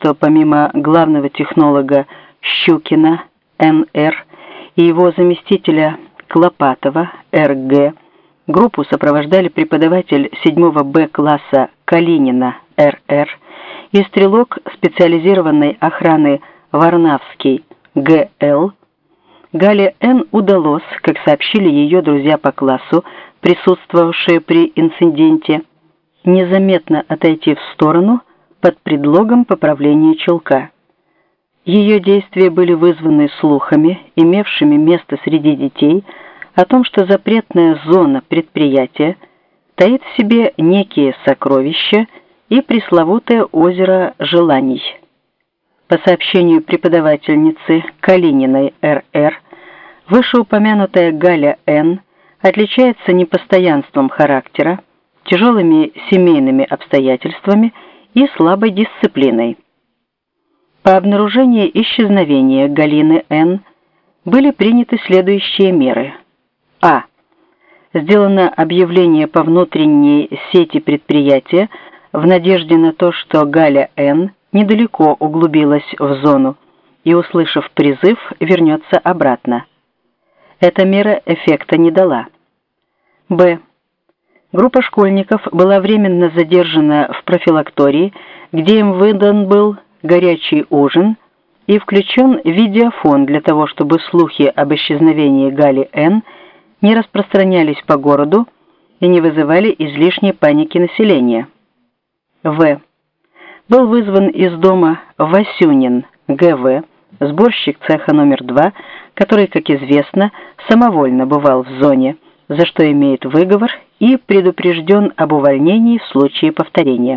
что помимо главного технолога Щукина Н.Р. и его заместителя Клопатова Р.Г., группу сопровождали преподаватель 7-го Б класса Калинина Р.Р. и стрелок специализированной охраны Варнавский Г.Л. Гале Н. удалось, как сообщили ее друзья по классу, присутствовавшие при инциденте, незаметно отойти в сторону под предлогом поправления чулка. Ее действия были вызваны слухами, имевшими место среди детей, о том, что запретная зона предприятия таит в себе некие сокровища и пресловутое озеро желаний. По сообщению преподавательницы Калининой Р.Р., вышеупомянутая Галя Н. отличается непостоянством характера, тяжелыми семейными обстоятельствами и слабой дисциплиной. По обнаружению исчезновения Галины Н. были приняты следующие меры. А. Сделано объявление по внутренней сети предприятия в надежде на то, что Галя Н. недалеко углубилась в зону и, услышав призыв, вернется обратно. Эта мера эффекта не дала. Б. Группа школьников была временно задержана в профилактории, где им выдан был горячий ужин и включен видеофон для того, чтобы слухи об исчезновении Гали Н. не распространялись по городу и не вызывали излишней паники населения. В. Был вызван из дома Васюнин Г.В., сборщик цеха номер 2, который, как известно, самовольно бывал в зоне, за что имеет выговор и предупрежден об увольнении в случае повторения.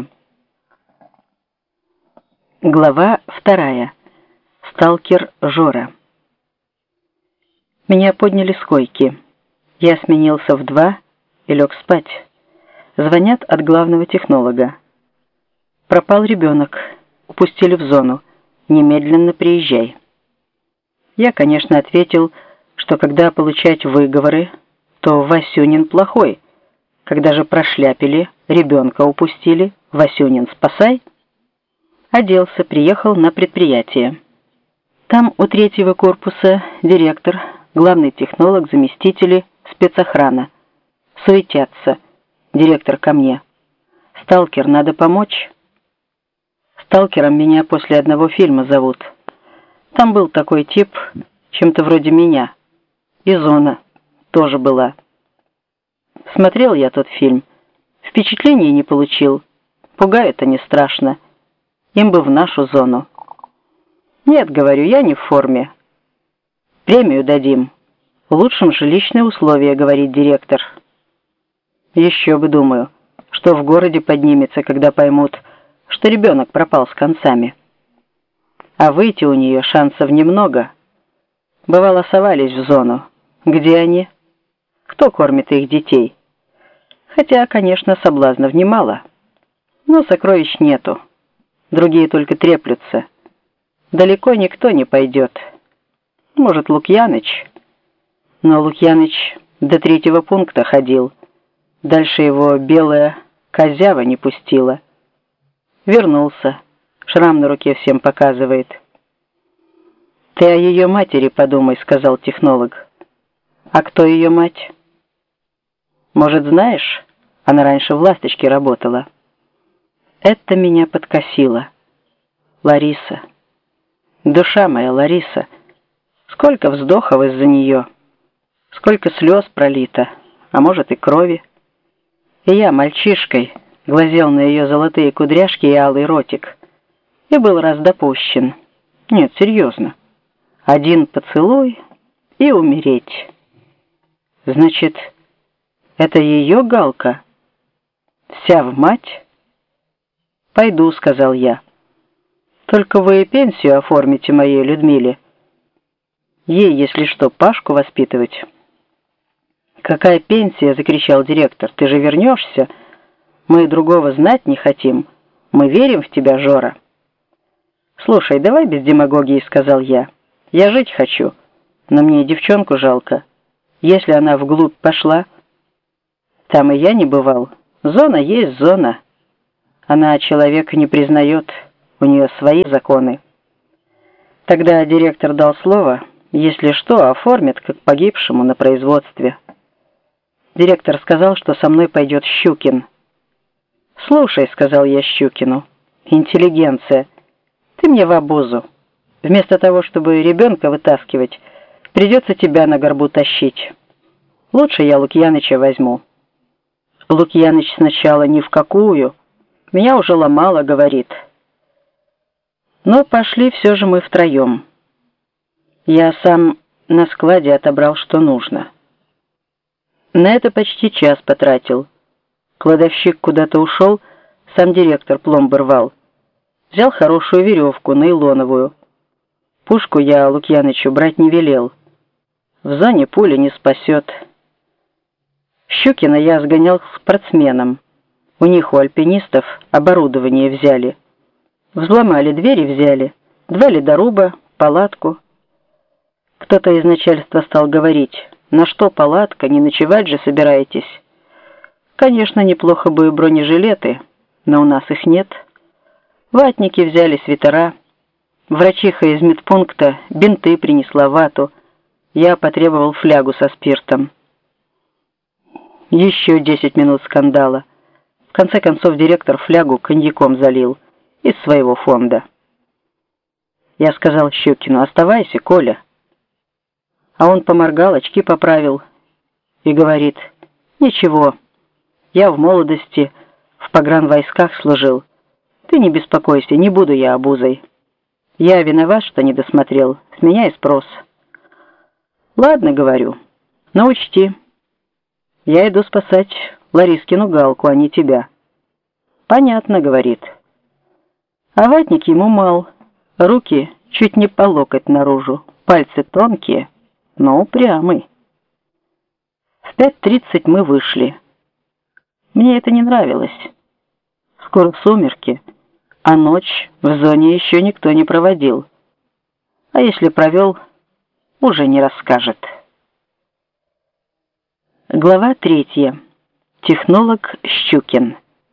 Глава 2. Сталкер Жора. Меня подняли с койки. Я сменился в 2 и лег спать. Звонят от главного технолога. Пропал ребенок. Упустили в зону. Немедленно приезжай. Я, конечно, ответил, что когда получать выговоры, то Васюнин плохой. Когда же прошляпили, ребенка упустили, Васюнин спасай. Оделся, приехал на предприятие. Там у 3-го корпуса директор, главный технолог, заместители, спецохрана. Суетятся. Директор ко мне. «Сталкер, надо помочь?» Сталкером меня после одного фильма зовут. Там был такой тип, чем-то вроде меня. И зона тоже была. Смотрел я тот фильм. Впечатления не получил. Пугает, а не страшно. Им бы в нашу зону. Нет, говорю, я не в форме. Премию дадим. Лучшим жилищные условия, говорит директор. Еще бы, думаю, что в городе поднимется, когда поймут, что ребенок пропал с концами. А выйти у нее шансов немного. Бывало, совались в зону. Где они? Кто кормит их детей? Хотя, конечно, соблазнов немало. Но сокровищ нету. Другие только треплются. Далеко никто не пойдет. Может, Лукьяныч? Но Лукьяныч до 3-го пункта ходил. Дальше его белая козява не пустила. Вернулся. Шрам на руке всем показывает. «Ты о ее матери подумай», — сказал технолог. «А кто ее мать?» «Может, знаешь? Она раньше в «Ласточке» работала». Это меня подкосило. Лариса. Душа моя, Лариса. Сколько вздохов из-за нее. Сколько слез пролито, а может и крови. И я мальчишкой глазел на ее золотые кудряшки и алый ротик. И был раз допущен. Нет, серьезно. Один поцелуй и умереть. Значит, это ее Галка? Вся в мать? «Пойду», — сказал я. «Только вы пенсию оформите моей Людмиле. Ей, если что, Пашку воспитывать». «Какая пенсия?» — закричал директор. «Ты же вернешься? Мы другого знать не хотим. Мы верим в тебя, Жора». «Слушай, давай без демагогии», — сказал я. «Я жить хочу, но мне девчонку жалко. Если она вглубь пошла...» «Там и я не бывал. Зона есть зона. Она человека не признает, у нее свои законы. Тогда директор дал слово, если что, оформит как погибшему на производстве. Директор сказал, что со мной пойдет Щукин. «Слушай», — сказал я Щукину, — «интеллигенция, ты мне в обузу. Вместо того, чтобы ребенка вытаскивать, придется тебя на горбу тащить. Лучше я Лукьяныча возьму». Лукьяныч сначала ни в какую, меня уже ломало, говорит. Но пошли все же мы втроем. Я сам на складе отобрал, что нужно. На это почти час потратил. Кладовщик куда-то ушел, сам директор пломбы рвал. Взял хорошую веревку, нейлоновую. Пушку я Лукьянычу брать не велел. В зоне пуля не спасет. Щукина я сгонял к спортсменам. У них, у альпинистов, оборудование взяли. Взломали двери, взяли. 2 ледоруба, палатку. Кто-то из начальства стал говорить: «На что палатка, не ночевать же собираетесь?» Конечно, неплохо бы бронежилеты, но у нас их нет. Ватники взяли, свитера. Врачиха из медпункта бинты принесла, вату. Я потребовал флягу со спиртом. Еще 10 минут скандала. В конце концов директор флягу коньяком залил из своего фонда. Я сказал Щукину: «Оставайся, Коля». А он поморгал, очки поправил и говорит: «Ничего, я в молодости в погранвойсках служил. Ты не беспокойся, не буду я обузой. Я виноват, что не досмотрел, с меня и спрос». «Ладно, — говорю, — но учти, я иду спасать Ларискину Галку, а не тебя». «Понятно, — говорит». А ватник ему мал, руки чуть не по локоть наружу, пальцы тонкие, но упрямый. В 5:30 мы вышли. Мне это не нравилось. Скоро сумерки, а ночь в зоне еще никто не проводил. А если провел, уже не расскажет. Глава 3. Технолог Щукин.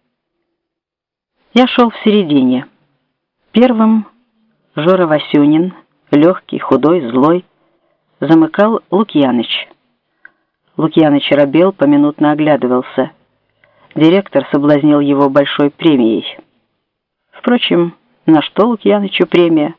Я шел в середине. Первым Жора Васюнин, легкий, худой, злой, замыкал Лукьяныч. Лукьяныч робел, поминутно оглядывался. Директор соблазнил его большой премией. Впрочем, на что Лукьянычу премия?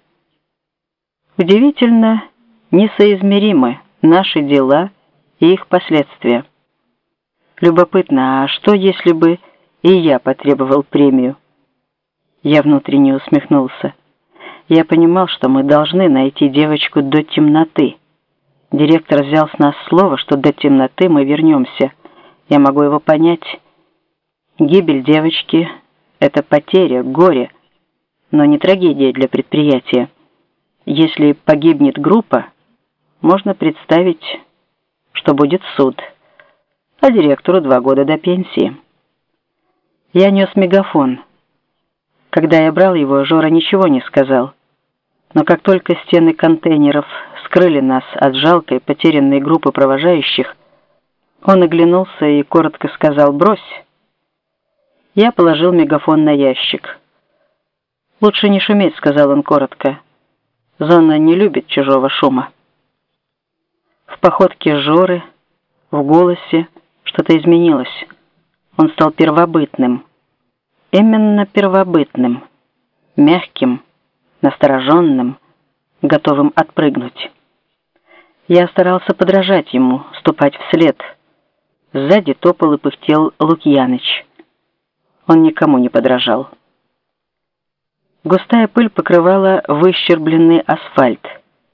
Удивительно несоизмеримы наши дела и их последствия. Любопытно, а что, если бы и я потребовал премию? Я внутренне усмехнулся. Я понимал, что мы должны найти девочку до темноты. Директор взял с нас слово, что до темноты мы вернемся. Я могу его понять. Гибель девочки — это потеря, горе, но не трагедия для предприятия. Если погибнет группа, можно представить, что будет суд, а директору 2 года до пенсии. Я нес мегафон. Когда я брал его, Жора ничего не сказал. Но как только стены контейнеров скрыли нас от жалкой потерянной группы провожающих, он оглянулся и коротко сказал: «Брось». Я положил мегафон на ящик. «Лучше не шуметь», — сказал он коротко. «Зона не любит чужого шума». В походке Жоры, в голосе что-то изменилось. Он стал первобытным. Именно первобытным. Мягким, настороженным, готовым отпрыгнуть. Я старался подражать ему, ступать вслед. Сзади топал и пыхтел Лукьяныч. Он никому не подражал. Густая пыль покрывала выщербленный асфальт.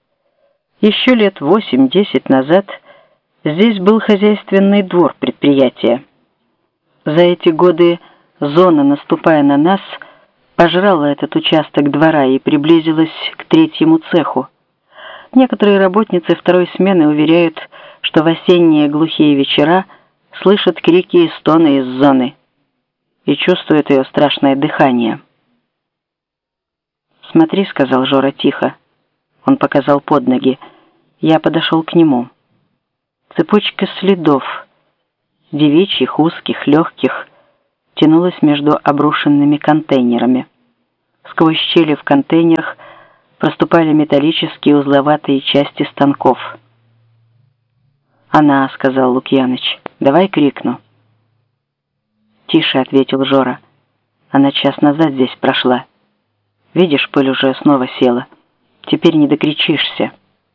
Еще лет 8-10 назад здесь был хозяйственный двор предприятия. За эти годы зона, наступая на нас, пожрала этот участок двора и приблизилась к 3-му цеху. Некоторые работницы 2-й смены уверяют, что в осенние глухие вечера слышат крики и стоны из зоны и чувствуют ее страшное дыхание. «Смотри», — сказал Жора тихо. Он показал под ноги. Я подошел к нему. Цепочка следов, девичьих, узких, легких, тянулась между обрушенными контейнерами. Сквозь щели в контейнерах проступали металлические узловатые части станков. «Она», — сказал Лукьяныч, — «давай крикну». «Тише», — ответил Жора. «Она час назад здесь прошла. Видишь, пыль уже снова села. Теперь не докричишься».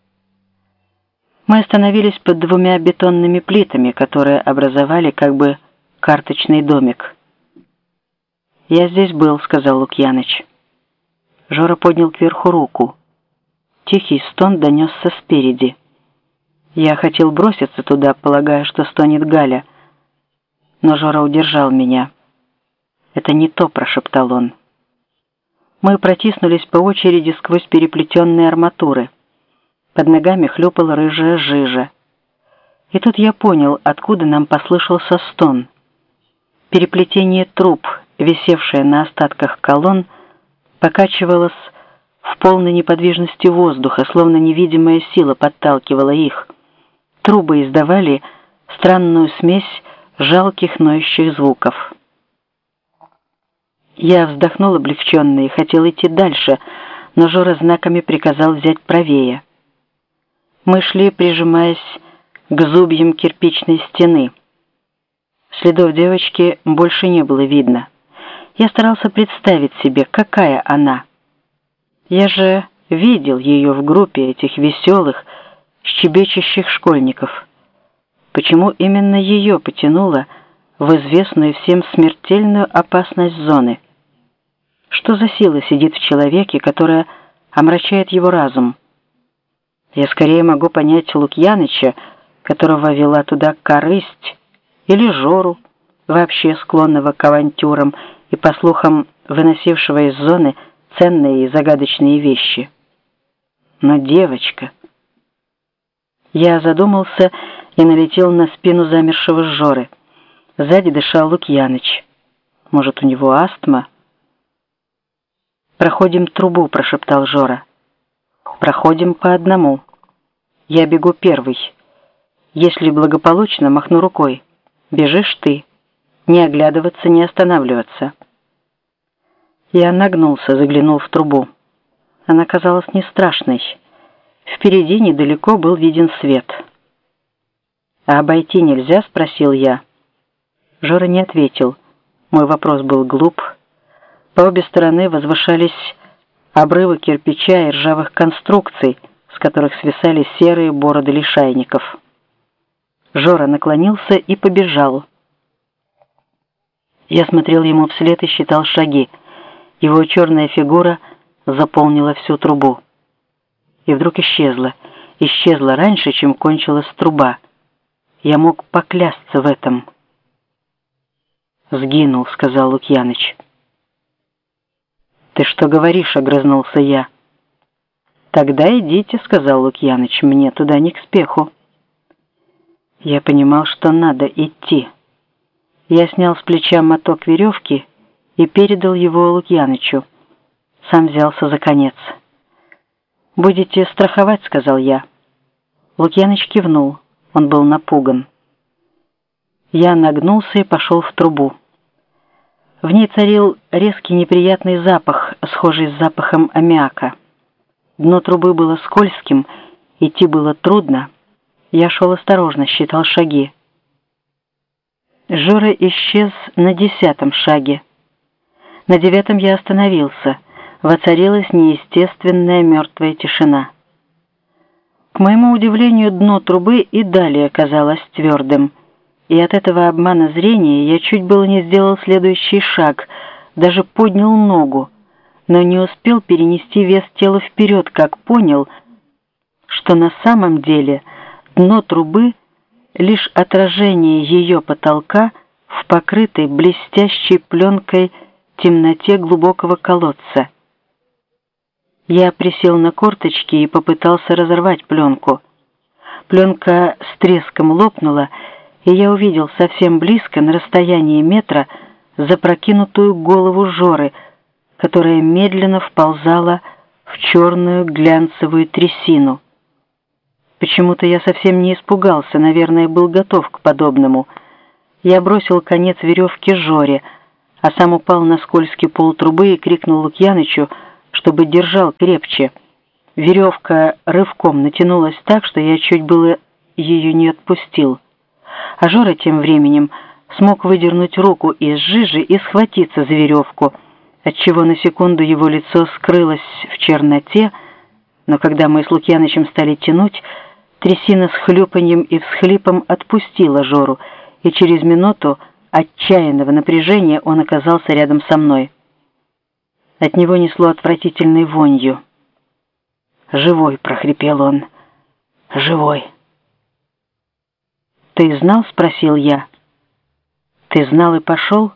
Мы остановились под двумя бетонными плитами, которые образовали как бы карточный домик. «Я здесь был», — сказал Лукьяныч. Жора поднял кверху руку. Тихий стон донесся спереди. Я хотел броситься туда, полагая, что стонет Галя, но Жора удержал меня. «Это не то», — прошептал он. Мы протиснулись по очереди сквозь переплетенные арматуры. Под ногами хлюпала рыжая жижа. И тут я понял, откуда нам послышался стон. Переплетение труб, висевшее на остатках колонн, покачивалось в полной неподвижности воздуха, словно невидимая сила подталкивала их. Трубы издавали странную смесь жалких ноющих звуков. Я вздохнул облегченно и хотел идти дальше, но Жора знаками приказал взять правее. Мы шли, прижимаясь к зубьям кирпичной стены. Следов девочки больше не было видно. Я старался представить себе, какая она. Я же видел ее в группе этих веселых, щебечущих школьников. Почему именно ее потянуло в известную всем смертельную опасность зоны? Что за сила сидит в человеке, которая омрачает его разум? Я скорее могу понять Лукьяныча, которого вела туда корысть, или Жору, вообще склонного к авантюрам и, по слухам, выносившего из зоны ценные и загадочные вещи. Но девочка... Я задумался и налетел на спину замершего Жоры. Сзади дышал Лукьяныч. Может, у него астма? «Проходим трубу», — прошептал Жора. «Проходим по одному. Я бегу первый. Если благополучно, махну рукой. Бежишь ты. Не оглядываться, не останавливаться». Я нагнулся, заглянул в трубу. Она казалась не страшной. Впереди недалеко был виден свет. «А обойти нельзя?» — спросил я. Жора не ответил. Мой вопрос был глуп. По обе стороны возвышались обрывы кирпича и ржавых конструкций, с которых свисали серые бороды лишайников. Жора наклонился и побежал. Я смотрел ему вслед и считал шаги. Его черная фигура заполнила всю трубу. И вдруг исчезла. Исчезла раньше, чем кончилась труба. Я мог поклясться в этом. «Сгинул», — сказал Лукьяныч. «Ты что говоришь?» — огрызнулся я. «Тогда идите», — сказал Лукьяныч, — «мне туда не к спеху». Я понимал, что надо идти. Я снял с плеча моток веревки и передал его Лукьянычу. Сам взялся за конец. «Будете страховать?» — сказал я. Лукьяныч кивнул. Он был напуган. Я нагнулся и пошел в трубу. В ней царил резкий неприятный запах, схожий с запахом аммиака. Дно трубы было скользким, идти было трудно. Я шел осторожно, считал шаги. Жора исчез на 10-м шаге. На 9-м я остановился. Воцарилась неестественная мертвая тишина. К моему удивлению, дно трубы и далее казалось твердым, и от этого обмана зрения я чуть было не сделал следующий шаг, даже поднял ногу, но не успел перенести вес тела вперед, как понял, что на самом деле дно трубы — лишь отражение ее потолка в покрытой блестящей пленкой темноте глубокого колодца. Я присел на корточки и попытался разорвать пленку. Пленка с треском лопнула, и я увидел совсем близко, на расстоянии метра, запрокинутую голову Жоры, которая медленно вползала в черную глянцевую трясину. Почему-то я совсем не испугался, наверное, был готов к подобному. Я бросил конец веревки Жоре, а сам упал на скользкий пол трубы и крикнул Лукьянычу, чтобы держал крепче. Веревка рывком натянулась так, что я чуть было ее не отпустил. А Жора тем временем смог выдернуть руку из жижи и схватиться за веревку, отчего на секунду его лицо скрылось в черноте, но когда мы с Лукьянычем стали тянуть, трясина с хлюпаньем и всхлипом отпустила Жору, и через минуту отчаянного напряжения он оказался рядом со мной. От него несло отвратительной вонью. «Живой!» — прохрипел он. «Живой!» «Ты знал?» — спросил я. «Ты знал и пошел?»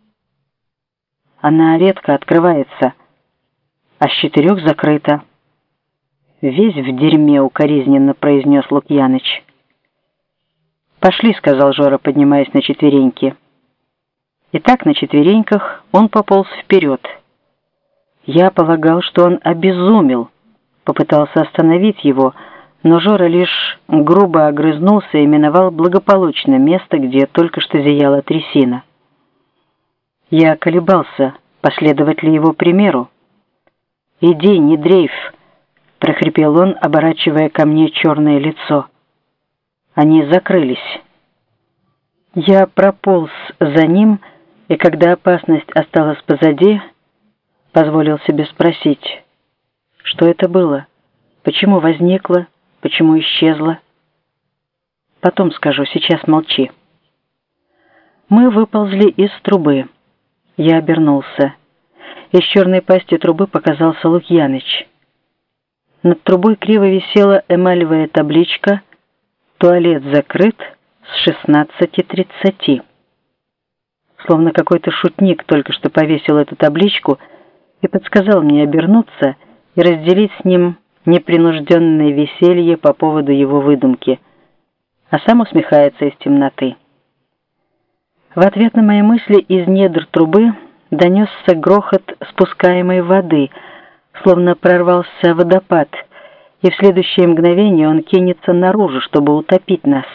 «Она редко открывается, а с 4 закрыта». «Весь в дерьме», — укоризненно произнес Лукьяныч. «Пошли», — сказал Жора, поднимаясь на четвереньки. И так на четвереньках он пополз вперед. Я полагал, что он обезумел, попытался остановить его, но Жора лишь грубо огрызнулся и миновал благополучно место, где только что зияла трясина. Я колебался, последовать ли его примеру. «Иди, не дрейф», — прохрипел он, оборачивая ко мне черное лицо. Они закрылись. Я прополз за ним, и когда опасность осталась позади, позволил себе спросить, что это было, почему возникло, почему исчезло. Потом скажу, сейчас молчи. Мы выползли из трубы. Я обернулся. Из черной пасти трубы показался Лукьяныч. Над трубой криво висела эмалевая табличка «Туалет закрыт с 16:30». Словно какой-то шутник только что повесил эту табличку и подсказал мне обернуться и разделить с ним непринужденное веселье по поводу его выдумки, а сам усмехается из темноты. В ответ на мои мысли из недр трубы донесся грохот спускаемой воды, словно прорвался водопад, и в следующее мгновение он кинется наружу, чтобы утопить нас.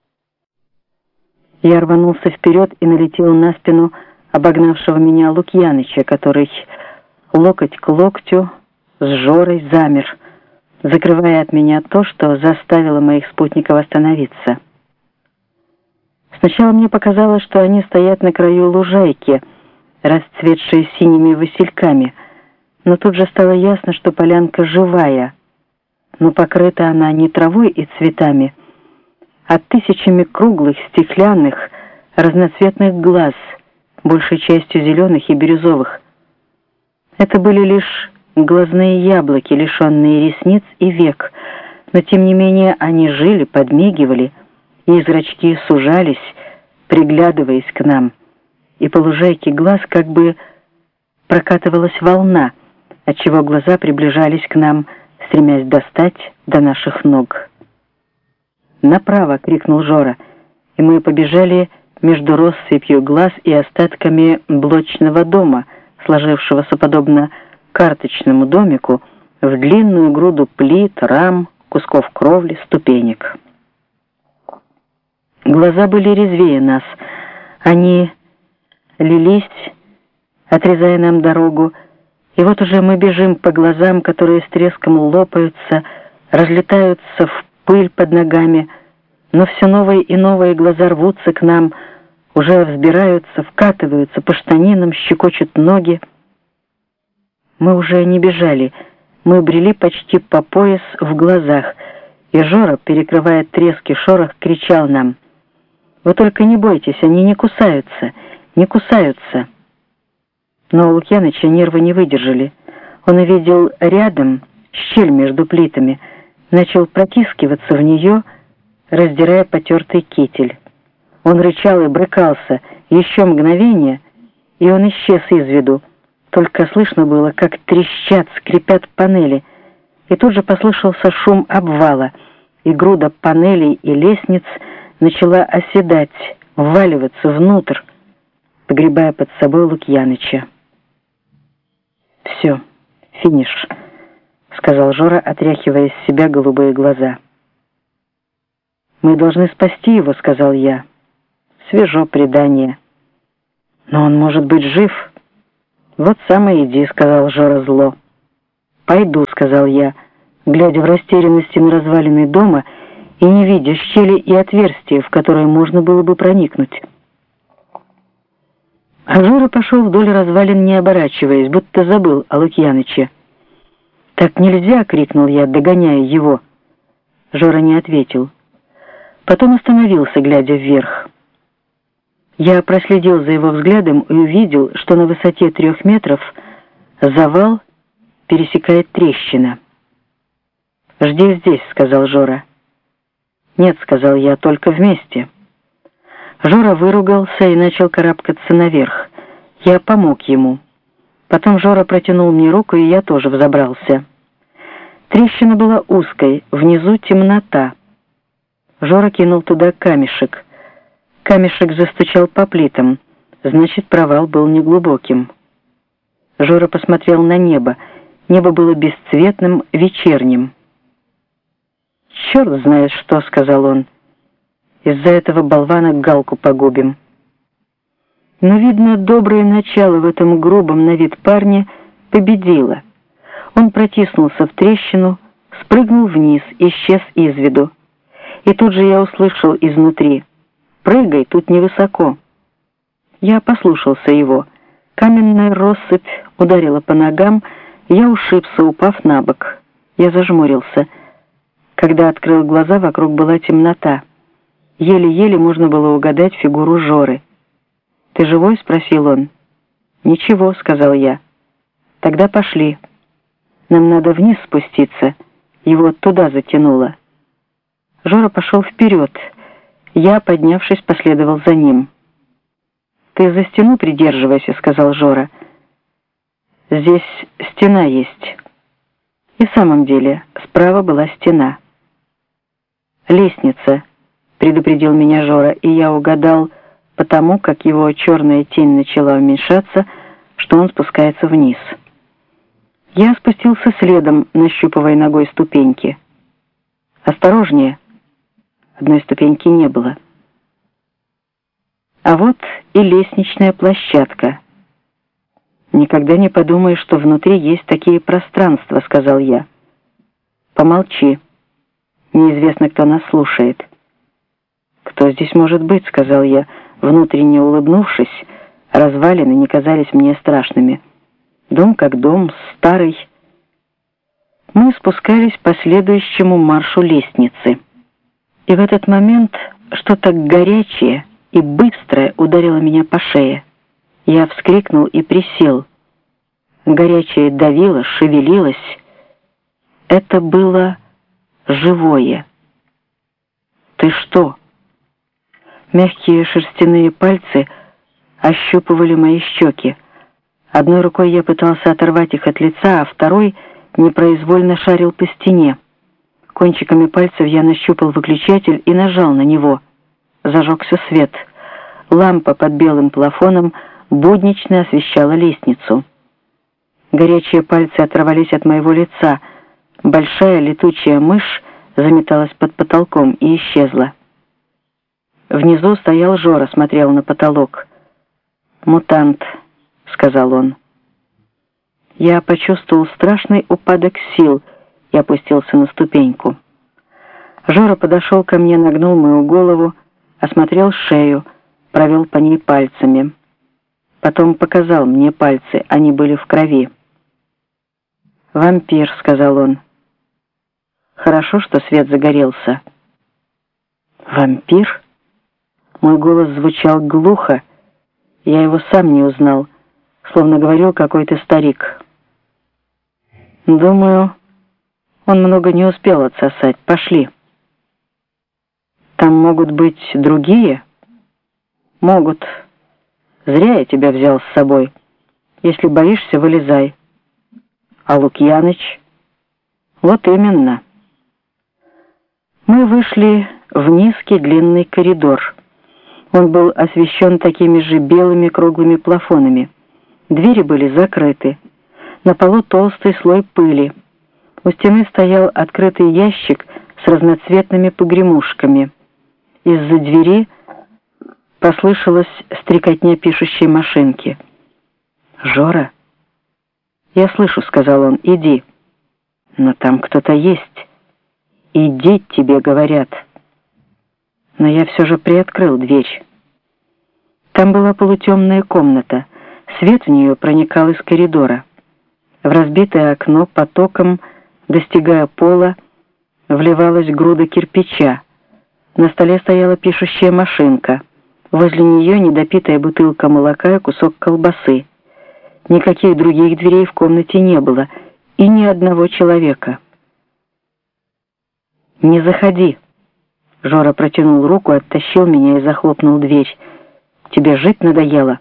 Я рванулся вперед и налетел на спину обогнавшего меня Лукьяныча, который локоть к локтю с Жорой замер, закрывая от меня то, что заставило моих спутников остановиться. Сначала мне показалось, что они стоят на краю лужайки, расцветшей синими васильками, но тут же стало ясно, что полянка живая, но покрыта она не травой и цветами, а тысячами круглых, стеклянных, разноцветных глаз, большей частью зеленых и бирюзовых. Это были лишь глазные яблоки, лишенные ресниц и век, но тем не менее они жили, подмигивали, и зрачки сужались, приглядываясь к нам, и по лужайке глаз как бы прокатывалась волна, отчего глаза приближались к нам, стремясь достать до наших ног. «Направо!» — крикнул Жора, и мы побежали между россыпью глаз и остатками блочного дома, сложившегося подобно карточному домику в длинную груду плит, рам, кусков кровли, ступенек. Глаза были резвее нас. Они лились, отрезая нам дорогу, и вот уже мы бежим по глазам, которые с треском лопаются, разлетаются в пыль под ногами, но все новые и новые глаза рвутся к нам, уже взбираются, вкатываются по штанинам, щекочут ноги. Мы уже не бежали, мы брели почти по пояс в глазах, и Жора, перекрывая треск и шорох, кричал нам: «Вы только не бойтесь, они не кусаются, не кусаются». Но у Лукьяныча нервы не выдержали. Он увидел рядом щель между плитами, начал протискиваться в нее, раздирая потертый китель. Он рычал и брыкался, еще мгновение, и он исчез из виду. Только слышно было, как трещат, скрипят панели, и тут же послышался шум обвала, и груда панелей и лестниц начала оседать, вваливаться внутрь, погребая под собой Лукьяныча. «Все, финиш», — сказал Жора, отряхивая с себя голубые глаза. «Мы должны спасти его», — сказал я. «Свежо предание». Но он может быть жив. Вот сам и иди, сказал Жора зло. Пойду, сказал я, глядя в растерянности на развалины дома и не видя щели и отверстия, в которые можно было бы проникнуть. А Жора пошел вдоль развалин, не оборачиваясь, будто забыл о Лукьяныче. «Так нельзя!» — крикнул я, догоняя его. Жора не ответил. Потом остановился, глядя вверх. Я проследил за его взглядом и увидел, что на высоте 3 метров завал пересекает трещина. «Жди здесь», — сказал Жора. «Нет», — сказал я, — «только вместе». Жора выругался и начал карабкаться наверх. Я помог ему. Потом Жора протянул мне руку, и я тоже взобрался. Трещина была узкой, внизу темнота. Жора кинул туда камешек. Камешек застучал по плитам, значит, провал был неглубоким. Жора посмотрел на небо. Небо было бесцветным, вечерним. «Черт знает что», — сказал он. «Из-за этого болвана Галку погубим». Но, видно, доброе начало в этом грубом на вид парне победило. Он протиснулся в трещину, спрыгнул вниз, исчез из виду. И тут же я услышал изнутри: «Прыгай, тут невысоко». Я послушался его. Каменная россыпь ударила по ногам, я ушибся, упав на бок. Я зажмурился. Когда открыл глаза, вокруг была темнота. Еле-еле можно было угадать фигуру Жоры. «Ты живой?» — спросил он. «Ничего», — сказал я. «Тогда пошли. Нам надо вниз спуститься. Его туда затянуло». Жора пошел вперед. Я, поднявшись, последовал за ним. «Ты за стену придерживайся», — сказал Жора. «Здесь стена есть». И в самом деле справа была стена. «Лестница», — предупредил меня Жора, и я угадал, потому как его черная тень начала уменьшаться, что он спускается вниз. Я спустился следом, нащупывая ногой ступеньки. «Осторожнее!» Одной ступеньки не было. А вот и лестничная площадка. «Никогда не подумаешь, что внутри есть такие пространства», — сказал я. «Помолчи. Неизвестно, кто нас слушает». «Кто здесь может быть?» — сказал я, внутренне улыбнувшись. Развалины не казались мне страшными. Дом как дом, старый. Мы спускались по следующему маршу лестницы. И в этот момент что-то горячее и быстрое ударило меня по шее. Я вскрикнул и присел. Горячее давило, шевелилось. Это было живое. «Ты что?» Мягкие шерстяные пальцы ощупывали мои щеки. Одной рукой я пытался оторвать их от лица, а второй непроизвольно шарил по стене. Кончиками пальцев я нащупал выключатель и нажал на него. Зажегся свет. Лампа под белым плафоном буднично освещала лестницу. Горячие пальцы оторвались от моего лица. Большая летучая мышь заметалась под потолком и исчезла. Внизу стоял Жора, смотрел на потолок. «Мутант», — сказал он. Я почувствовал страшный упадок сил и опустился на ступеньку. Жора подошел ко мне, нагнул мою голову, осмотрел шею, провел по ней пальцами. Потом показал мне пальцы, они были в крови. «Вампир», — сказал он. «Хорошо, что свет загорелся». «Вампир?» Мой голос звучал глухо, я его сам не узнал, словно говорил какой-то старик. «Думаю, он много не успел отсосать. Пошли». «Там могут быть другие?» «Могут. Зря я тебя взял с собой. Если боишься, вылезай». «А Лукьяныч?» «Вот именно». Мы вышли в низкий длинный коридор. Он был освещен такими же белыми круглыми плафонами. Двери были закрыты. На полу толстый слой пыли. У стены стоял открытый ящик с разноцветными погремушками. Из-за двери Послышалась стрекотня пишущей машинки. «Жора?» «Я слышу», — сказал он, — «иди». «Но там кто-то есть. Иди, тебе говорят». Но я все же приоткрыл дверь. Там была полутемная комната. Свет в нее проникал из коридора. В разбитое окно потоком, достигая пола, вливалась груда кирпича. На столе стояла пишущая машинка. Возле нее недопитая бутылка молока и кусок колбасы. Никаких других дверей в комнате не было, и ни одного человека. «Не заходи!» Жора протянул руку, оттащил меня и захлопнул дверь. «Тебе жить надоело?»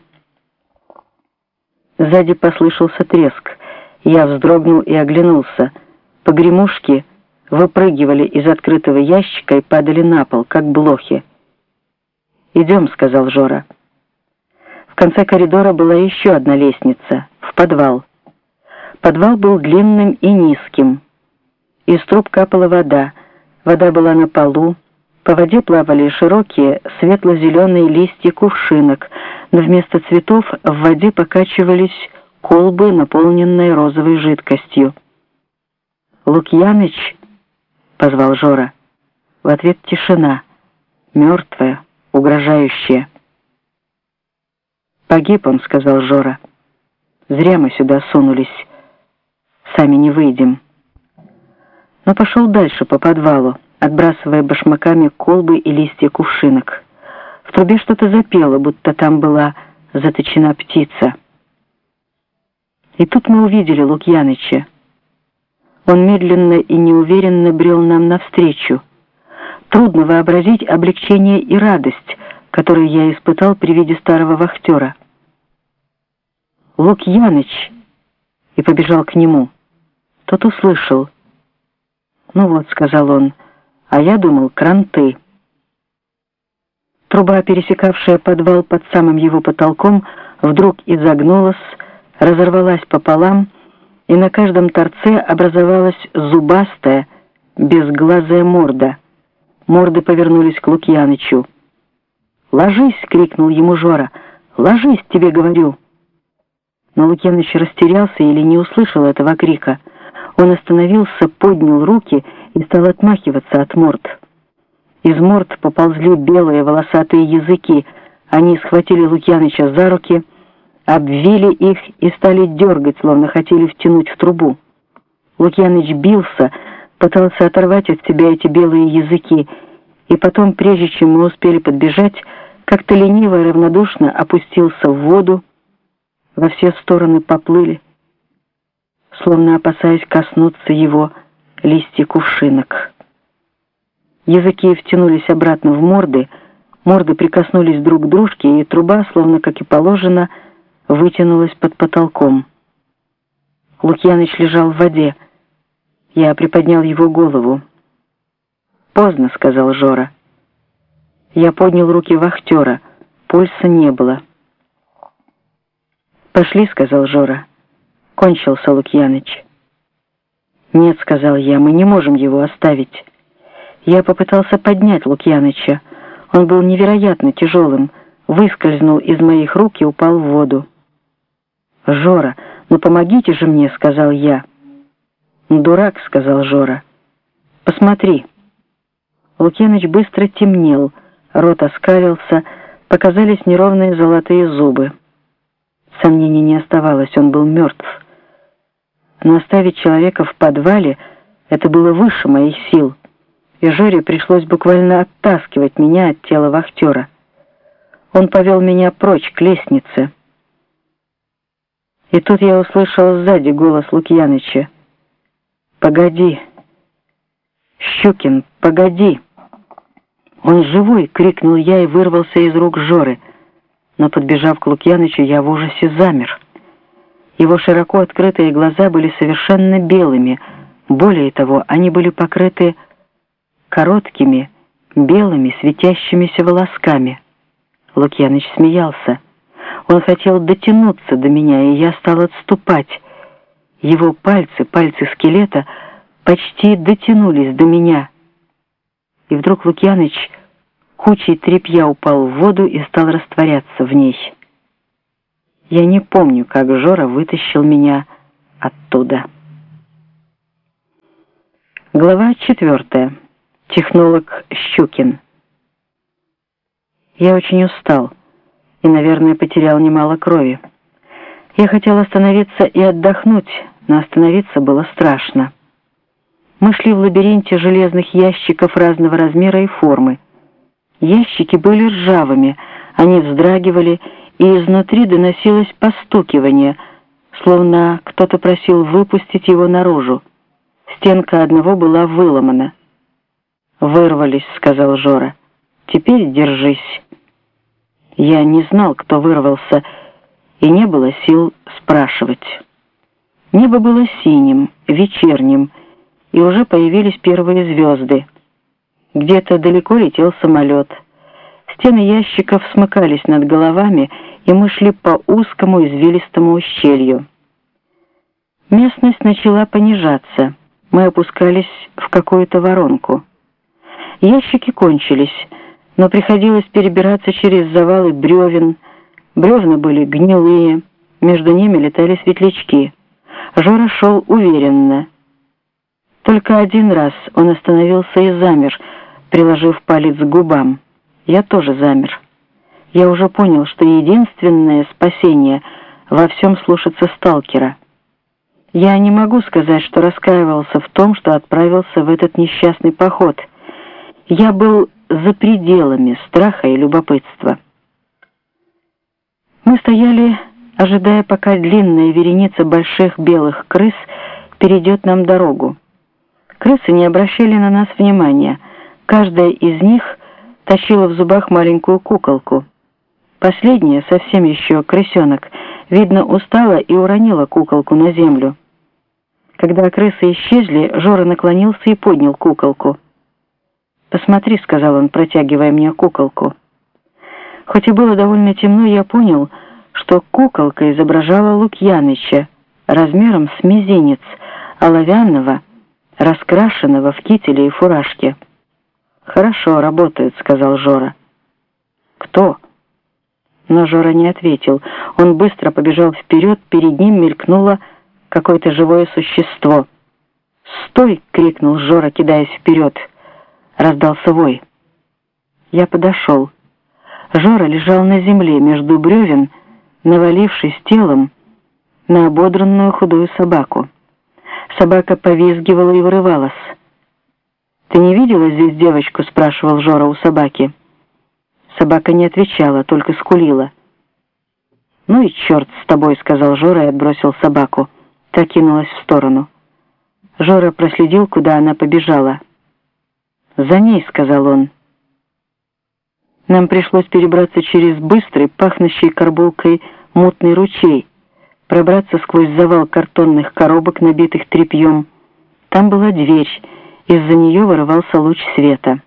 Сзади послышался треск. Я вздрогнул и оглянулся. Погремушки выпрыгивали из открытого ящика и падали на пол, как блохи. «Идем», — сказал Жора. В конце коридора была еще одна лестница, в подвал. Подвал был длинным и низким. Из труб капала вода. Вода была на полу. По воде плавали широкие светло-зеленые листья кувшинок, но вместо цветов в воде покачивались колбы, наполненные розовой жидкостью. «Лукьяныч!» — позвал Жора. В ответ тишина, мертвая, угрожающая. «Погиб он», — сказал Жора. «Зря мы сюда сунулись. Сами не выйдем». Но пошел дальше по подвалу, отбрасывая башмаками колбы и листья кувшинок. В трубе что-то запело, будто там была заточена птица. И тут мы увидели Лукьяныча. Он медленно и неуверенно брел нам навстречу. Трудно вообразить облегчение и радость, которые я испытал при виде старого вахтера. «Лукьяныч!» и побежал к нему. Тот услышал. «Ну вот», — сказал он, — «а я думал, кранты». Труба, пересекавшая подвал под самым его потолком, вдруг изогнулась, разорвалась пополам, и на каждом торце образовалась зубастая, безглазая морда. Морды повернулись к Лукьянычу. «Ложись!» — крикнул ему Жора. «Ложись, тебе говорю!» Но Лукьяныч растерялся или не услышал этого крика. Он остановился, поднял руки и стал отмахиваться от морд. Из морд поползли белые волосатые языки. Они схватили Лукьяныча за руки, обвили их и стали дергать, словно хотели втянуть в трубу. Лукьяныч бился, пытался оторвать от себя эти белые языки, и потом, прежде чем мы успели подбежать, как-то лениво и равнодушно опустился в воду, во все стороны поплыли, словно опасаясь коснуться его листья кувшинок. Языки втянулись обратно в морды, морды прикоснулись друг к дружке, и труба, словно как и положено, вытянулась под потолком. Лукьяныч лежал в воде. Я приподнял его голову. «Поздно», — сказал Жора. Я поднял руки вахтера. Пульса не было. «Пошли», — сказал Жора. «Кончился Лукьяныч». «Нет», — сказал я, — «мы не можем его оставить». Я попытался поднять Лукьяныча. Он был невероятно тяжелым, выскользнул из моих рук и упал в воду. «Жора, ну помогите же мне», — сказал я. «Дурак», — сказал Жора. «Посмотри». Лукьяныч быстро темнел, рот оскалился, показались неровные золотые зубы. Сомнений не оставалось, он был мертв. Но оставить человека в подвале — это было выше моих сил, и Жоре пришлось буквально оттаскивать меня от тела вахтера. Он повел меня прочь к лестнице. И тут я услышал сзади голос Лукьяныча. «Погоди! Щукин, погоди!» «Он живой!» — крикнул я и вырвался из рук Жоры. Но, подбежав к Лукьянычу, я в ужасе замер. Его широко открытые глаза были совершенно белыми. Более того, они были покрыты короткими, белыми, светящимися волосками. Лукьяныч смеялся. Он хотел дотянуться до меня, и я стал отступать. Его пальцы, пальцы скелета, почти дотянулись до меня. И вдруг Лукьяныч Кучей тряпья упал в воду и стал растворяться в ней. Я не помню, как Жора вытащил меня оттуда. Глава 4. Технолог Щукин. Я очень устал и, наверное, потерял немало крови. Я хотел остановиться и отдохнуть, но остановиться было страшно. Мы шли в лабиринте железных ящиков разного размера и формы. Ящики были ржавыми, они вздрагивали, и изнутри доносилось постукивание, словно кто-то просил выпустить его наружу. Стенка одного была выломана. «Вырвались», — сказал Жора. «Теперь держись». Я не знал, кто вырвался, и не было сил спрашивать. Небо было синим, вечерним, и уже появились первые звезды. Где-то далеко летел самолет. Стены ящиков смыкались над головами, и мы шли по узкому извилистому ущелью. Местность начала понижаться. Мы опускались в какую-то воронку. Ящики кончились, но приходилось перебираться через завалы бревен. Бревна были гнилые, между ними летали светлячки. Жора шел уверенно. Только один раз он остановился и замер, приложив палец к губам. Я тоже замер. Я уже понял, что единственное спасение — во всем слушаться сталкера. Я не могу сказать, что раскаивался в том, что отправился в этот несчастный поход. Я был за пределами страха и любопытства. Мы стояли, ожидая, пока длинная вереница больших белых крыс перейдет нам дорогу. Крысы не обращали на нас внимания. Каждая из них тащила в зубах маленькую куколку. Последняя, совсем еще крысенок, видно, устала и уронила куколку на землю. Когда крысы исчезли, Жора наклонился и поднял куколку. «Посмотри», — сказал он, протягивая мне куколку. Хоть и было довольно темно, я понял, что куколка изображала Лукьяныча, размером с мизинец, оловянного, раскрашенного в кителе и фуражке. «Хорошо, работает», — сказал Жора. «Кто?» Но Жора не ответил. Он быстро побежал вперед, перед ним мелькнуло какое-то живое существо. «Стой!» — крикнул Жора, кидаясь вперед. Раздался вой. Я подошел. Жора лежал на земле между бревен, навалившись телом на ободранную худую собаку. Собака повизгивала и вырывалась. «Ты не видела здесь девочку?» — спрашивал Жора у собаки. Собака не отвечала, только скулила. «Ну и черт с тобой», — сказал Жора и отбросил собаку. Та кинулась в сторону. Жора проследил, куда она побежала. «За ней», — сказал он. Нам пришлось перебраться через быстрый, пахнущий карболкой мутный ручей, пробраться сквозь завал картонных коробок, набитых тряпьем. Там была дверь, из-за нее вырывался луч света.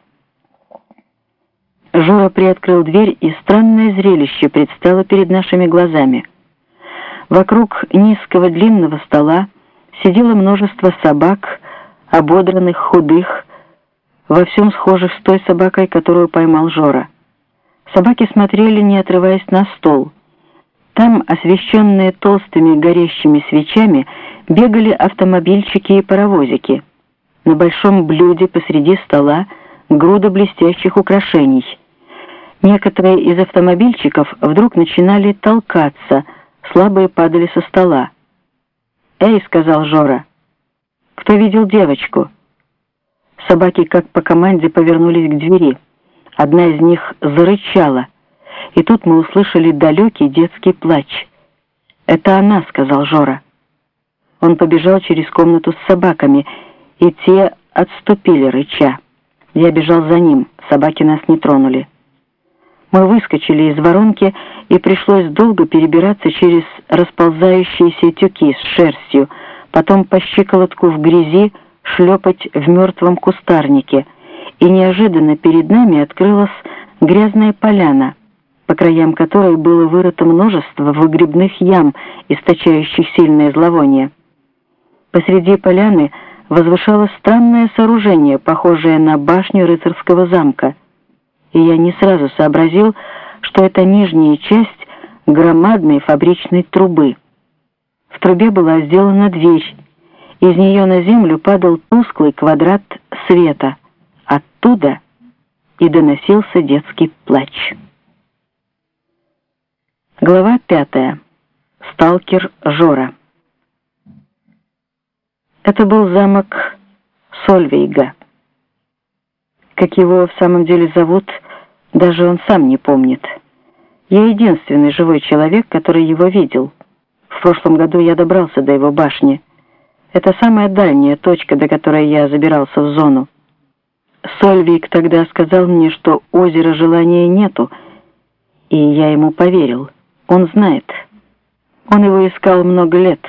Жора приоткрыл дверь, и странное зрелище предстало перед нашими глазами. Вокруг низкого длинного стола сидело множество собак, ободранных, худых, во всем схожих с той собакой, которую поймал Жора. Собаки смотрели, не отрываясь, на стол. Там, освещенные толстыми горящими свечами, бегали автомобильчики и паровозики. На большом блюде посреди стола груда блестящих украшений. Некоторые из автомобильчиков вдруг начинали толкаться, слабые падали со стола. «Эй», — сказал Жора, — «кто видел девочку?» Собаки, как по команде, повернулись к двери. Одна из них зарычала, и тут мы услышали далекий детский плач. «Это она», — сказал Жора. Он побежал через комнату с собаками, и те отступили, рыча. Я бежал за ним, собаки нас не тронули. Мы выскочили из воронки, и пришлось долго перебираться через расползающиеся тюки с шерстью, потом по щиколотку в грязи шлепать в мертвом кустарнике, и неожиданно перед нами открылась грязная поляна, по краям которой было вырыто множество выгребных ям, источающих сильное зловоние. Посреди поляны возвышалось странное сооружение, похожее на башню рыцарского замка. и я не сразу сообразил, что это нижняя часть громадной фабричной трубы. В трубе была сделана дверь. Из нее на землю падал тусклый квадрат света. Оттуда и доносился детский плач. Глава 5. Сталкер Жора. Это был замок Сольвейга. Как его в самом деле зовут, даже он сам не помнит. Я единственный живой человек, который его видел. В прошлом году я добрался до его башни. Это самая дальняя точка, до которой я забирался в зону. Сольвейг тогда сказал мне, что озера Желания нету, и я ему поверил. Он знает. Он его искал много лет.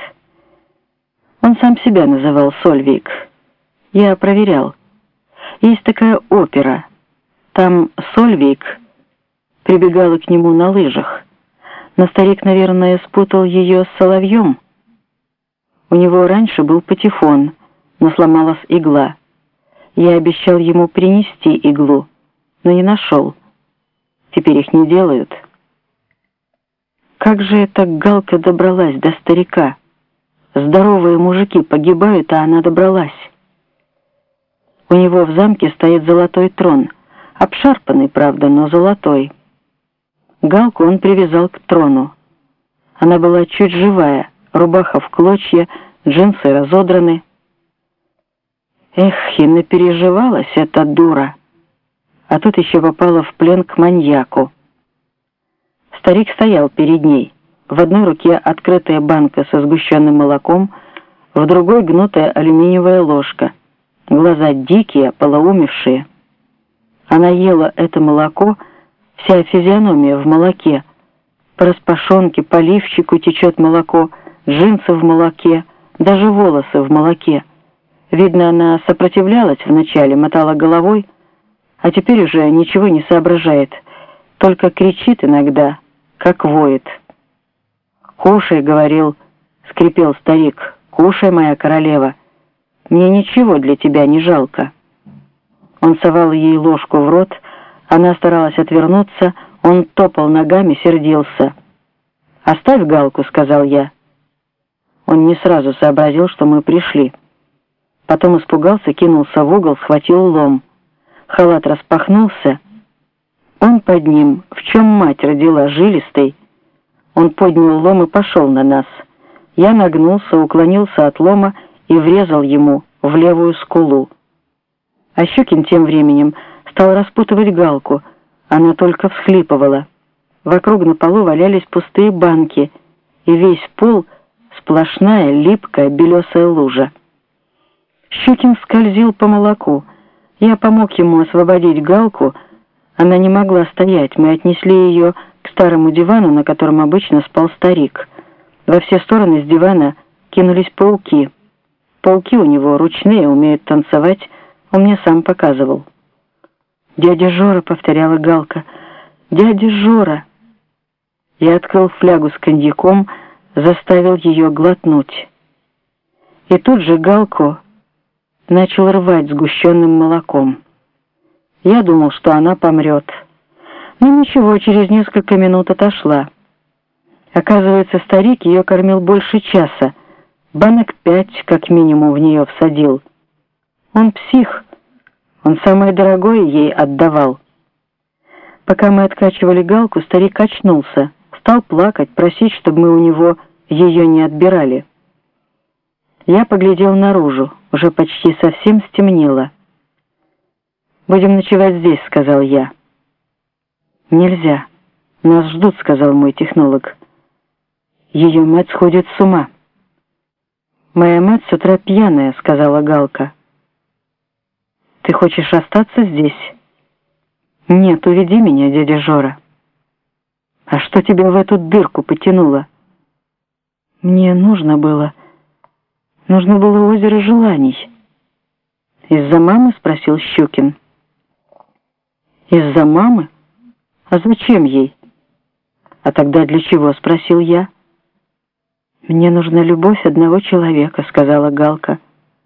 Он сам себя называл Сольвейг. Я проверял. Есть такая опера. Там Сольвейг прибегала к нему на лыжах. Но старик, наверное, спутал ее с соловьем. У него раньше был патефон, но сломалась игла. Я обещал ему принести иглу, но не нашел. Теперь их не делают. Как же эта Галка добралась до старика? Здоровые мужики погибают, а она добралась. У него в замке стоит золотой трон. Обшарпанный, правда, но золотой. Галку он привязал к трону. Она была чуть живая, рубаха в клочья, джинсы разодраны. Эх, и напереживалась эта дура. А тут еще попала в плен к маньяку. Старик стоял перед ней. В одной руке открытая банка со сгущенным молоком, в другой гнутая алюминиевая ложка. Глаза дикие, полоумевшие. Она ела это молоко, вся физиономия в молоке. По распашонке, по лифчику течет молоко, джинсы в молоке, даже волосы в молоке. Видно, она сопротивлялась вначале, мотала головой, а теперь уже ничего не соображает, только кричит иногда, как воет. «Кушай», — говорил, скрипел старик, — «кушай, моя королева, мне ничего для тебя не жалко». Он совал ей ложку в рот, она старалась отвернуться, он топал ногами, сердился. «Оставь Галку», — сказал я. Он не сразу сообразил, что мы пришли. Потом испугался, кинулся в угол, схватил лом. Халат распахнулся. Он под ним, в чем мать родила, жилистый. Он поднял лом и пошел на нас. Я нагнулся, уклонился от лома и врезал ему в левую скулу. А Щукин тем временем стал распутывать Галку. Она только всхлипывала. Вокруг на полу валялись пустые банки, и весь пол — сплошная, липкая, белесая лужа. Щукин скользил по молоку. Я помог ему освободить Галку. Она не могла стоять. Мы отнесли ее к старому дивану, на котором обычно спал старик. Во все стороны с дивана кинулись пауки. Пауки у него ручные, умеют танцевать. Он мне сам показывал. «Дядя Жора», — повторяла Галка, — «дядя Жора». Я открыл флягу с коньяком, заставил ее глотнуть. И тут же Галку начал рвать сгущенным молоком. Я думал, что она помрет. Но ничего, через несколько минут отошла. Оказывается, старик ее кормил больше часа. Банок 5 как минимум в нее всадил. Он псих. Он самое дорогое ей отдавал. Пока мы откачивали Галку, старик очнулся. Стал плакать, просить, чтобы мы у него ее не отбирали. Я поглядел наружу. Уже почти совсем стемнело. «Будем ночевать здесь», — сказал я. «Нельзя. Нас ждут», — сказал мой технолог. «Ее мать сходит с ума». «Моя мать с утра пьяная», — сказала Галка. «Ты хочешь остаться здесь?» «Нет, уведи меня, дядя Жора». «А что тебя в эту дырку потянуло?» «Мне нужно было озеро желаний». «Из-за мамы?» — спросил Щукин. «Из-за мамы? А зачем ей?» «А тогда для чего?» — спросил я. «Мне нужна любовь одного человека», — сказала Галка.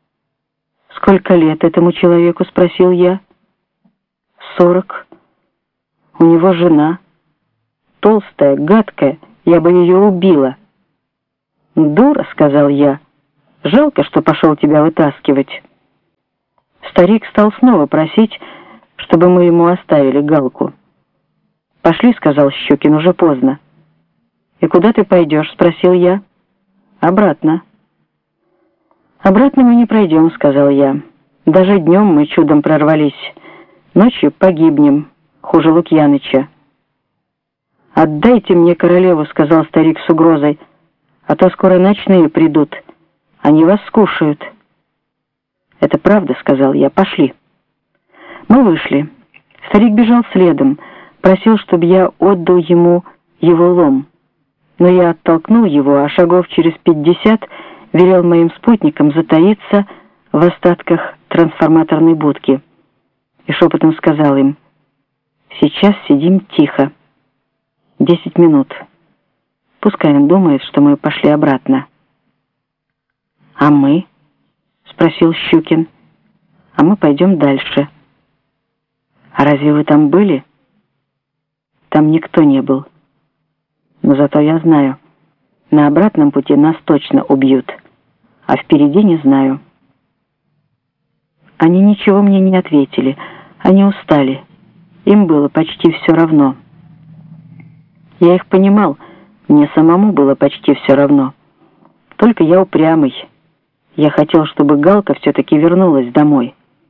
«Сколько лет этому человеку?» — спросил я. 40. У него жена. Толстая, гадкая, я бы ее убила. «Дура», — сказал я. «Жалко, что пошел тебя вытаскивать». Старик стал снова просить, чтобы мы ему оставили Галку. «Пошли», — сказал Щукин, — «уже поздно». «И куда ты пойдешь?» — спросил я. «Обратно». «Обратно мы не пройдем», — сказал я. «Даже днем мы чудом прорвались. Ночью погибнем, хуже Лукьяныча». «Отдайте мне королеву», — сказал старик с угрозой, — «а то скоро ночные придут. Они вас скушают». «Это правда», — сказал я, — «пошли». Мы вышли. Старик бежал следом, просил, чтобы я отдал ему его лом. Но я оттолкнул его, а шагов через 50 велел моим спутникам затаиться в остатках трансформаторной будки. И шепотом сказал им: «Сейчас сидим тихо. 10 минут. Пускай он думает, что мы пошли обратно». «А мы?» — спросил Щукин. «А мы пойдем дальше». «А разве вы там были?» «Там никто не был. Но зато я знаю, на обратном пути нас точно убьют, а впереди не знаю». Они ничего мне не ответили, они устали, им было почти все равно. Я их понимал, мне самому было почти все равно. Только я упрямый. Я хотел, чтобы Галка все-таки вернулась домой.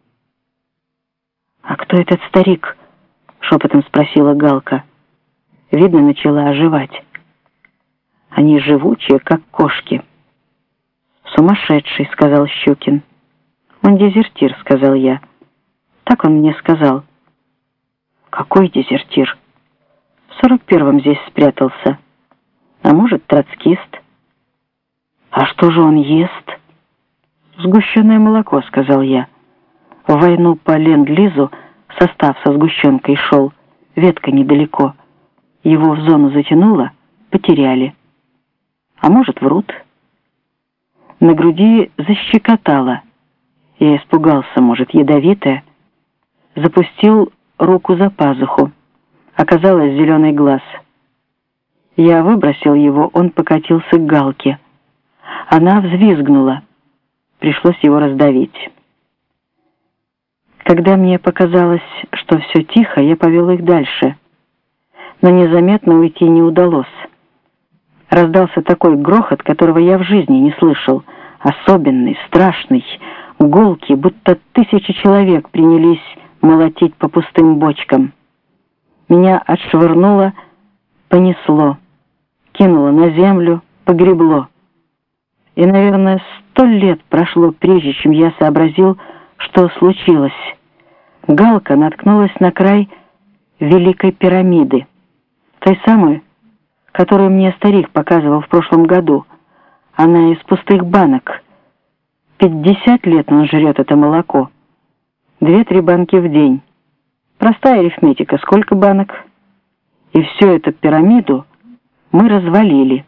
«А кто этот старик?» — шепотом спросила Галка. Видно, начала оживать. Они живучие, как кошки. «Сумасшедший», — сказал Щукин. «Он дезертир», — сказал я. Так он мне сказал. «Какой дезертир?» «В 41-м здесь спрятался. А может, троцкист». «А что же он ест?» «Сгущенное молоко», — сказал я. «В войну по ленд-лизу состав со сгущенкой шел. Ветка недалеко. Его в зону затянуло, потеряли. А может, врут». На груди защекотало. Я испугался, может, ядовитое. Запустил руку за пазуху. Оказалось, зеленый глаз. Я выбросил его, он покатился к Галке. Она взвизгнула. Пришлось его раздавить. Когда мне показалось, что все тихо, я повел их дальше. Но незаметно уйти не удалось. Раздался такой грохот, которого я в жизни не слышал. Особенный, страшный, гулкий, будто 1000 человек принялись молотить по пустым бочкам. Меня отшвырнуло, понесло, кинуло на землю, погребло. И, наверное, 100 лет прошло, прежде чем я сообразил, что случилось. Галка наткнулась на край Великой пирамиды, той самой, которую мне старик показывал в прошлом году. Она из пустых банок. 50 лет он жрет это молоко. 2-3 банки в день. Простая арифметика, сколько банок? И всю эту пирамиду мы развалили.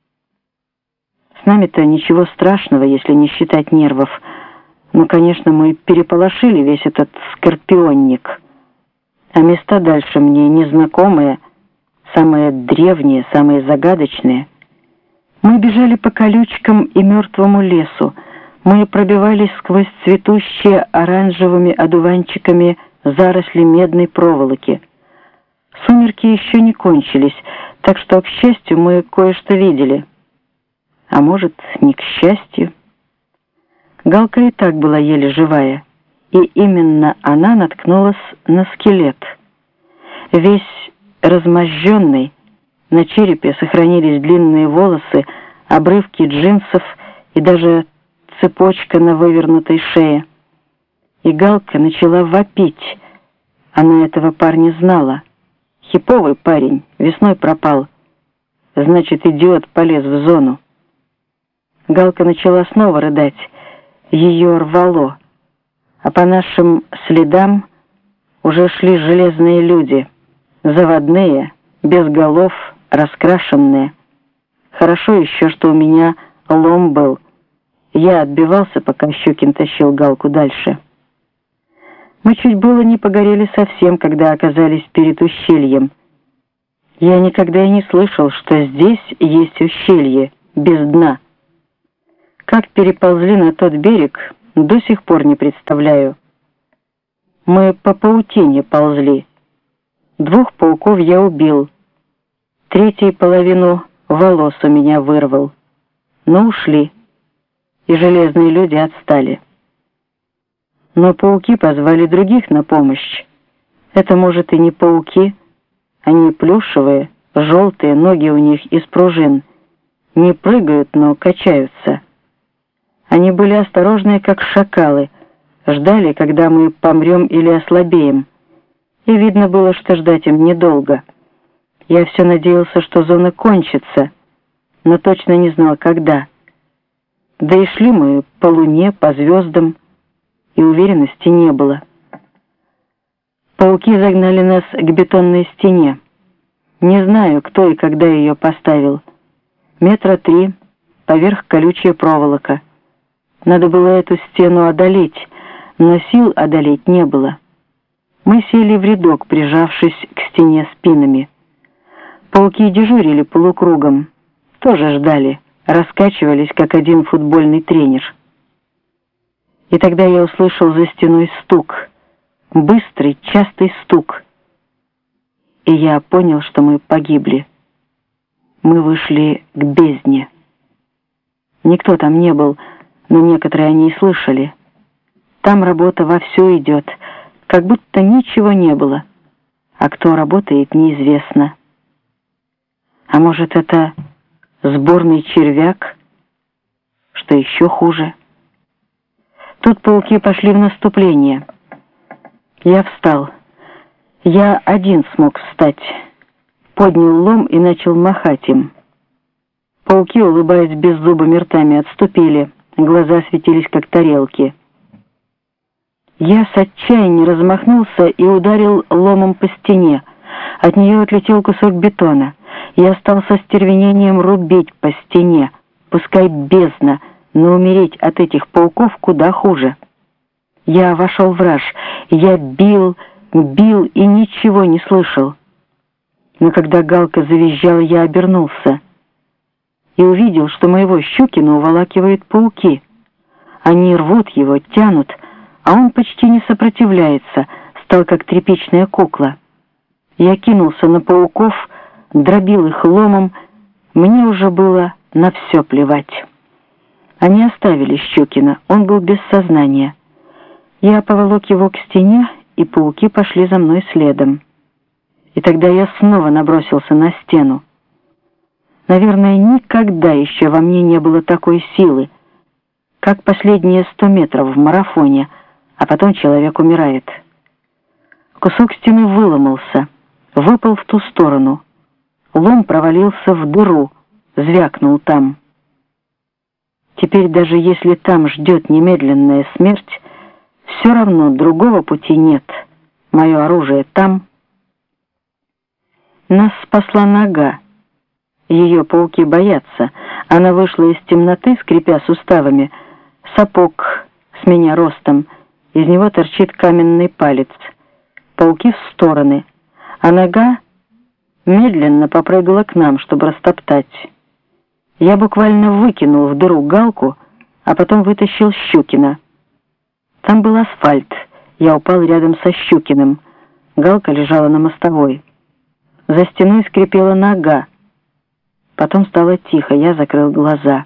С нами-то ничего страшного, если не считать нервов. Но, конечно, мы переполошили весь этот скорпионник. А места дальше мне незнакомые, самые древние, самые загадочные. Мы бежали по колючкам и мертвому лесу. Мы пробивались сквозь цветущие оранжевыми одуванчиками заросли медной проволоки. Сумерки еще не кончились, так что, к счастью, мы кое-что видели. А может, не к счастью. Галка и так была еле живая, и именно она наткнулась на скелет. Весь размозженный, на черепе сохранились длинные волосы, обрывки джинсов и даже цепочка на вывернутой шее. И Галка начала вопить. Она этого парня знала. Хиповый парень, весной пропал. Значит, идиот полез в зону. Галка начала снова рыдать. Ее рвало. А по нашим следам уже шли железные люди. Заводные, без голов, раскрашенные. Хорошо еще, что у меня лом был. Я отбивался, пока Щукин тащил Галку дальше. Мы чуть было не погорели совсем, когда оказались перед ущельем. Я никогда и не слышал, что здесь есть ущелье, без дна. Как переползли на тот берег, до сих пор не представляю. Мы по паутине ползли. 2 пауков я убил. 3 половину волос у меня вырвал. Но ушли, и железные люди отстали. Но пауки позвали других на помощь. Это, может, и не пауки. Они плюшевые, желтые, ноги у них из пружин. Не прыгают, но качаются. Они были осторожные, как шакалы. Ждали, когда мы помрем или ослабеем. И видно было, что ждать им недолго. Я все надеялся, что зона кончится, но точно не знал, когда. Да и шли мы по луне, по звездам, и уверенности не было. Пауки загнали нас к бетонной стене. Не знаю, кто и когда ее поставил. 3 метра, поверх колючая проволока. Надо было эту стену одолеть, но сил одолеть не было. Мы сели в рядок, прижавшись к стене спинами. Пауки дежурили полукругом, тоже ждали, раскачивались, как один футбольный тренер. И тогда я услышал за стеной стук, быстрый, частый стук. И я понял, что мы погибли. Мы вышли к бездне. Никто там не был, но некоторые о ней слышали. Там работа вовсю идет, как будто ничего не было. А кто работает, неизвестно. А может, это сборный червяк? Что еще хуже? Тут пауки пошли в наступление. Я встал. Я один смог встать. Поднял лом и начал махать им. Пауки, улыбаясь беззубыми ртами, отступили. Глаза светились, как тарелки. Я с отчаяния размахнулся и ударил ломом по стене. От нее отлетел кусок бетона. Я стал со стервенением рубить по стене. Пускай бездна, но умереть от этих пауков куда хуже. Я вошел в раж. Я бил и ничего не слышал. Но когда галка завизжала, я обернулся и увидел, что моего Щукина уволакивают пауки. Они рвут его, тянут, а он почти не сопротивляется, стал как тряпичная кукла. Я кинулся на пауков, дробил их ломом, мне уже было на все плевать. Они оставили Щукина, он был без сознания. Я поволок его к стене, и пауки пошли за мной следом. И тогда я снова набросился на стену. Наверное, никогда еще во мне не было такой силы, как последние 100 метров в марафоне, а потом человек умирает. Кусок стены выломался, выпал в ту сторону. Лом провалился в дыру, звякнул там. Теперь даже если там ждет немедленная смерть, все равно другого пути нет. Мое оружие там. Нас спасла нога. Ее пауки боятся. Она вышла из темноты, скрипя суставами. Сапог с меня ростом. Из него торчит каменный палец. Пауки в стороны. А нога медленно попрыгала к нам, чтобы растоптать. Я буквально выкинул в дыру галку, а потом вытащил Щукина. Там был асфальт. Я упал рядом со Щукиным. Галка лежала на мостовой. За стеной скрипела нога. Потом стало тихо, я закрыл глаза.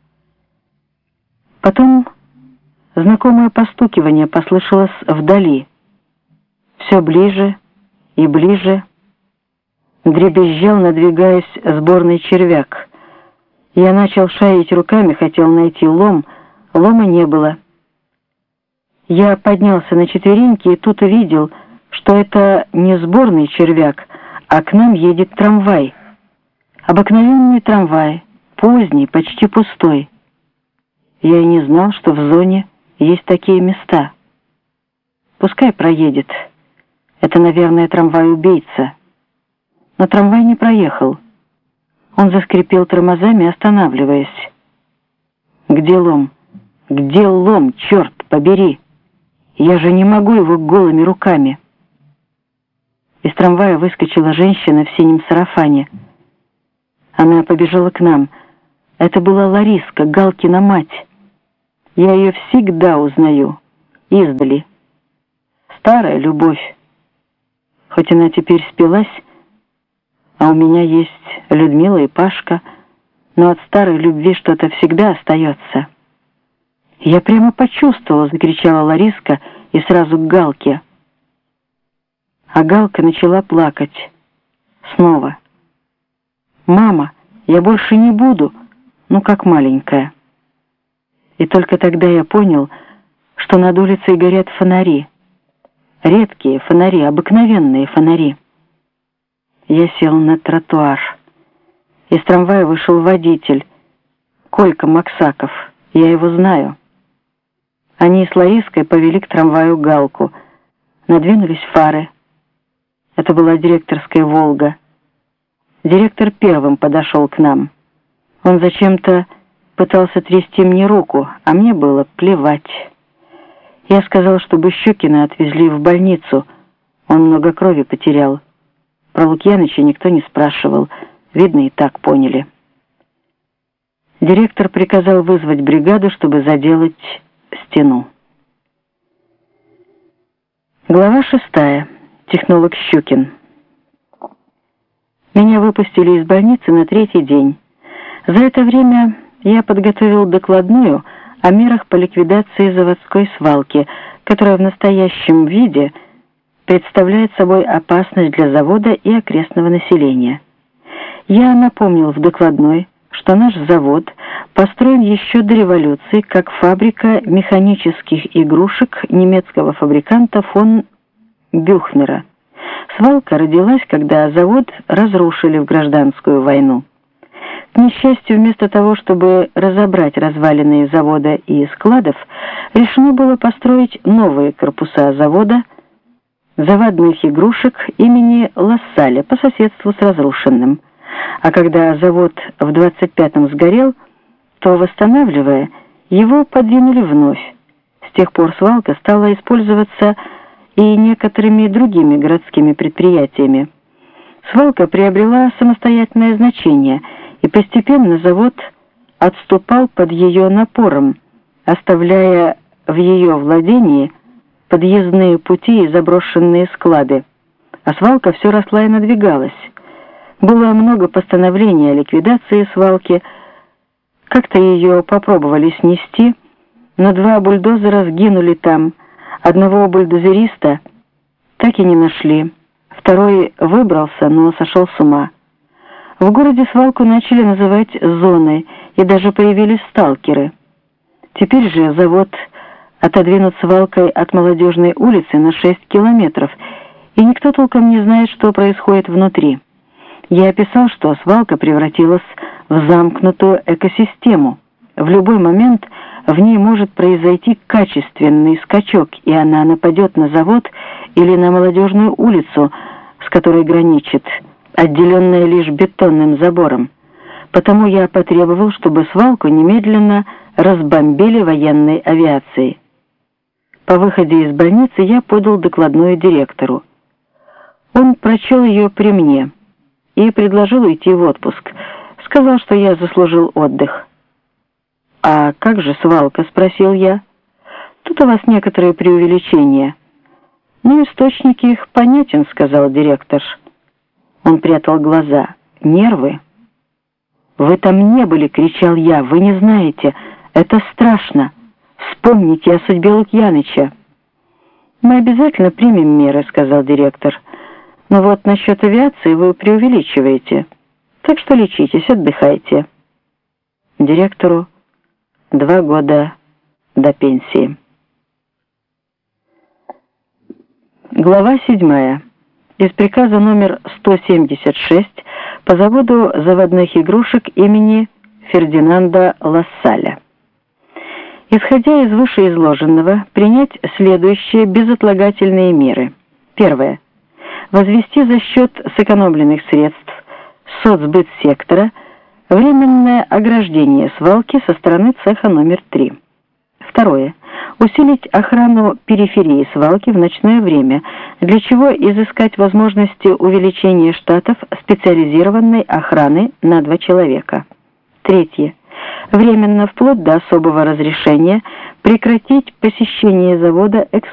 Потом знакомое постукивание послышалось вдали. Все ближе и ближе. Дребезжал, надвигаясь, сборный червяк. Я начал шарить руками, хотел найти лом. Лома не было. Я поднялся на четвереньки и тут увидел, что это не сборный червяк, а к нам едет трамвай. Обыкновенный трамвай, поздний, почти пустой. Я и не знал, что в зоне есть такие места. Пускай проедет. Это, наверное, трамвай-убийца. Но трамвай не проехал. Он заскрипел тормозами, останавливаясь. «Где лом? Где лом, черт побери?» Я же не могу его голыми руками. Из трамвая выскочила женщина в синем сарафане. Она побежала к нам. Это была Лариска, Галкина мать. Я ее всегда узнаю, издали. Старая любовь. Хоть она теперь спилась, а у меня есть Людмила и Пашка, но от старой любви что-то всегда остается. «Я прямо почувствовала», — закричала Лариска и сразу к Галке. А Галка начала плакать. Снова. «Мама, я больше не буду», ну как маленькая. И только тогда я понял, что над улицей горят фонари. Редкие фонари, обыкновенные фонари. Я сел на тротуар. Из трамвая вышел водитель, Колька Максаков. Я его знаю. Они с Лариской повели к трамваю Галку. Надвинулись фары. Это была директорская «Волга». Директор первым подошел к нам. Он зачем-то пытался трясти мне руку, а мне было плевать. Я сказал, чтобы Щукина отвезли в больницу. Он много крови потерял. Про Лукьяныча никто не спрашивал. Видно, и так поняли. Директор приказал вызвать бригаду, чтобы заделать стену. Глава 6. Технолог Щукин. Меня выпустили из больницы на 3-й день. За это время я подготовил докладную о мерах по ликвидации заводской свалки, которая в настоящем виде представляет собой опасность для завода и окрестного населения. Я напомнил в докладной, что наш завод построен еще до революции как фабрика механических игрушек немецкого фабриканта фон Бюхнера. Свалка родилась, когда завод разрушили в гражданскую войну. К несчастью, вместо того, чтобы разобрать развалины завода и складов, решено было построить новые корпуса завода заводных игрушек имени Лассаля по соседству с разрушенным. А когда завод в 25-м сгорел, то, восстанавливая, его подвинули вновь. С тех пор свалка стала использоваться и некоторыми другими городскими предприятиями. Свалка приобрела самостоятельное значение, и постепенно завод отступал под ее напором, оставляя в ее владении подъездные пути и заброшенные склады. А свалка все росла и надвигалась. Было много постановлений о ликвидации свалки. Как-то ее попробовали снести, но 2 бульдозера сгинули там. Одного бульдозериста так и не нашли. Второй выбрался, но сошел с ума. В городе свалку начали называть зоной, и даже появились сталкеры. Теперь же завод отодвинут свалкой от Молодежной улицы на 6 километров, и никто толком не знает, что происходит внутри. Я описал, что свалка превратилась в замкнутую экосистему. В любой момент в ней может произойти качественный скачок, и она нападет на завод или на Молодежную улицу, с которой граничит, отделенная лишь бетонным забором. Потому я потребовал, чтобы свалку немедленно разбомбили военной авиацией. По выходе из больницы я подал докладную директору. Он прочел ее при мне и предложил уйти в отпуск. Сказал, что я заслужил отдых. «А как же свалка?» — спросил я. «Тут у вас некоторые преувеличения». «Ну, источник их понятен», — сказал директор. Он прятал глаза. «Нервы?» «Вы там не были!» — кричал я. «Вы не знаете! Это страшно! Вспомните о судьбе Лукьяныча!» «Мы обязательно примем меры», — сказал директор. «Но вот насчет авиации вы преувеличиваете. Так что лечитесь, отдыхайте». Директору 2 года до пенсии. Глава 7. Из приказа номер 176 по заводу заводных игрушек имени Фердинанда Лассаля. Исходя из вышеизложенного, принять следующие безотлагательные меры. Первое. Возвести за счет сэкономленных средств соцбыт-сектора временное ограждение свалки со стороны цеха номер 3. Второе. Усилить охрану периферии свалки в ночное время, для чего изыскать возможности увеличения штатов специализированной охраны на 2 человека. Третье. Временно, вплоть до особого разрешения, прекратить посещение завода